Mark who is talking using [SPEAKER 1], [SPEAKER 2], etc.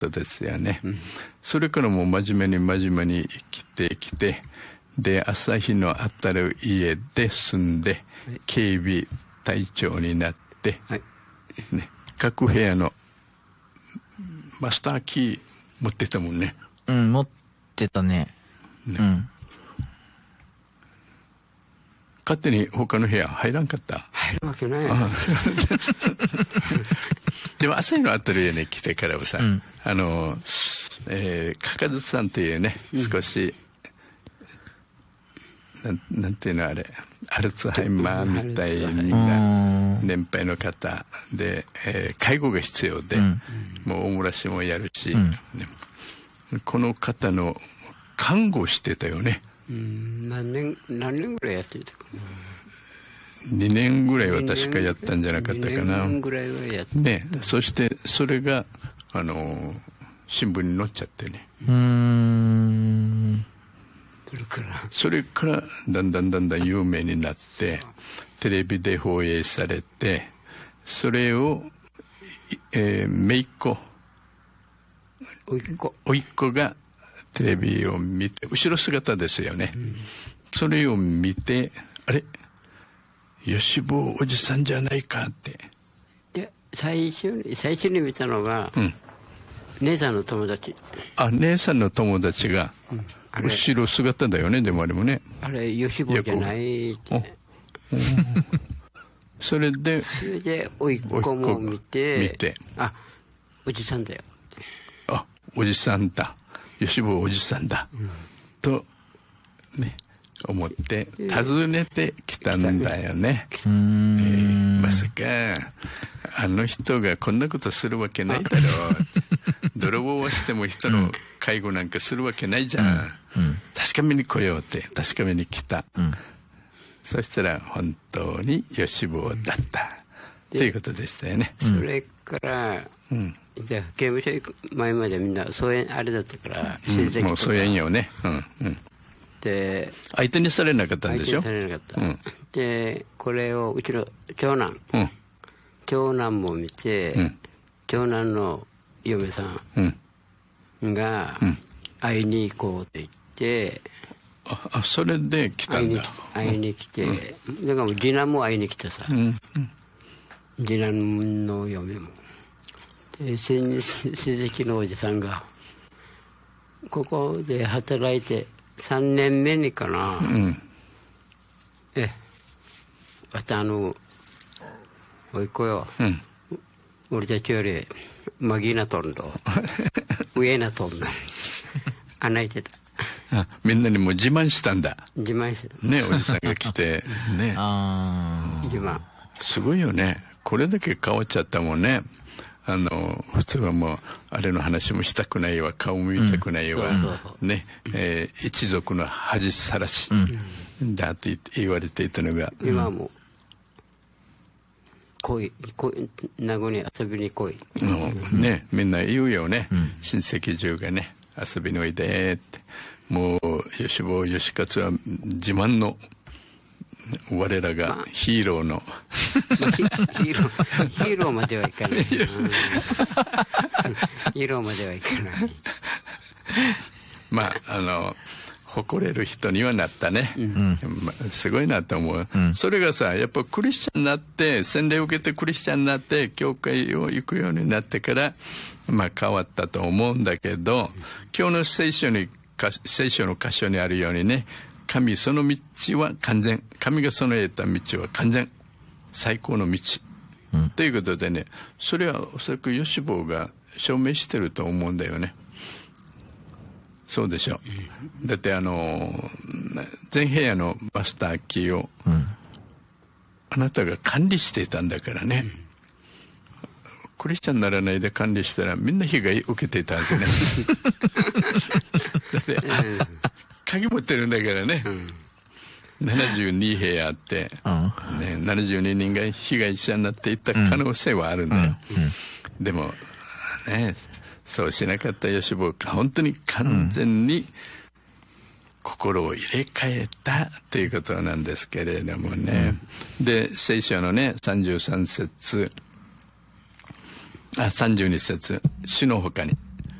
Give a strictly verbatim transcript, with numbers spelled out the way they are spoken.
[SPEAKER 1] ことですよね、うん、それからもう真面目に真面目に生きてきて、で朝日の当たる家で住んで、はい、警備隊長になって、はいね、各部屋のマスターキー持ってたもんね。
[SPEAKER 2] うん、持ってたね。ね、うん。
[SPEAKER 1] 勝手に他の部屋入らんかった。
[SPEAKER 3] 入るわけない。
[SPEAKER 1] でも朝日のあたる家に来てからはさ、うん、あの、えー、かかずさんっていうね、少し、うん、なん、なんていうのあれ、アルツハイマーみたいな年配の方で、えー、介護が必要で、うん、もう大村市もやるし、うんね、この方の看護してたよね。
[SPEAKER 3] うん、何年何年ぐらいやっていたかな。
[SPEAKER 1] にねんぐらいは確かやったんじゃなかったかな。
[SPEAKER 3] にねんぐらいはやってた。
[SPEAKER 1] ね、そしてそれがあの新聞に載っちゃってね。
[SPEAKER 2] うーん。
[SPEAKER 3] それから
[SPEAKER 1] それからだんだんだんだん有名になってテレビで放映されて、それを、えー、姪っ子
[SPEAKER 3] おいっ子
[SPEAKER 1] おいっ子がテレビを見て、後ろ姿ですよね、うん、それを見て、あれ吉坊おじさんじゃないかって。
[SPEAKER 3] で最初に最初に見たのが、うん、姉さんの友達。
[SPEAKER 1] あ、姉さんの友達が、うん、後ろ姿だよね。でもあれもね、
[SPEAKER 3] あれ吉坊じゃないって。
[SPEAKER 1] それで
[SPEAKER 3] それでおいっ子も見て
[SPEAKER 1] 見て、
[SPEAKER 3] あ、おじさんだよ。
[SPEAKER 1] あ、おじさんだ、吉坊おじさんだ、うん、とね思って訪ねてきたんだよね。えー、まさかあの人がこんなことするわけないだろう泥棒はしても人の介護なんかするわけないじゃん、うんうん、確かめに来ようって確かめに来た、うん、そしたら本当に吉坊だったということでしたよね。
[SPEAKER 3] それから、うん、じゃあ刑務所行く前までみんなそういうあれだったから、
[SPEAKER 1] うん、もうそういうよね、うんうん、
[SPEAKER 3] で
[SPEAKER 1] 相手にされなかったんでしょ。
[SPEAKER 3] 相手にされなかった、うん、でこれをうちの長男、うん、長男も見て、うん、長男の嫁さんが会いに行こうと言って、
[SPEAKER 1] うん、ああそれで来たんだ。
[SPEAKER 3] 会いに来て、うん、だから次男も会いに来てさ、うんうん、次男の嫁もで親戚のおじさんがここで働いてさんねんめにかな、うん、えまたあのおいっ子よ、うん、俺たちよりマギなとんど上なとんど穴いてた。
[SPEAKER 1] あ、みんなにも自慢したんだ。
[SPEAKER 3] 自慢してた
[SPEAKER 1] ね、おじさんが来てね
[SPEAKER 3] あ自慢
[SPEAKER 1] すごいよね。これだけ変わっちゃったもんね。あの普通はもうあれの話もしたくないわ、顔も見たくないわ、うん、ね、えー、一族の恥さらし、うん、だと言われていたのが、
[SPEAKER 3] 今はもう来い来い名護に遊びに来い、
[SPEAKER 1] うん、ね、みんな言うよね、うん、親戚中がね遊びにおいでって。もう吉坊吉勝は自慢の我らがヒーローの、
[SPEAKER 3] まあ、ヒ, ヒーローヒーローまではいかないヒーローまではいかない
[SPEAKER 1] まああの誇れる人にはなったね、うんまあ、すごいなと思う、うん、それがさやっぱクリスチャンになって洗礼を受けてクリスチャンになって教会を行くようになってからまあ変わったと思うんだけど、今日の聖書に聖書の箇所にあるようにね、神その道は完全、神が備えた道は完全、最高の道、うん、ということでね、それはおそらく吉坊が証明してると思うんだよね。そうでしょう。だってあの全部屋のマスターキーを、うん、あなたが管理していたんだからね、うん、クリスチャンにならないで管理したらみんな被害受けていたんですよねだって、うん、鍵持ってるんだからね、うん、ななじゅうにへやあって、うんね、ななじゅうににんが被害者になっていった可能性はあるんだよ、うんうん、でもねそうしなかった吉坊が本当に完全に心を入れ替えたということなんですけれどもね、うん、で聖書のねさんじゅうさん節あさんじゅうに節主の他に